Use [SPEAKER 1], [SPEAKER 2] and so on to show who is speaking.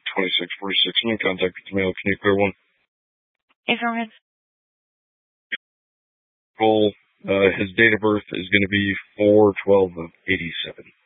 [SPEAKER 1] 2646. And contact with the mail. Can you clear one?
[SPEAKER 2] Affirmative.
[SPEAKER 1] His date of birth is going to be 4/12/87.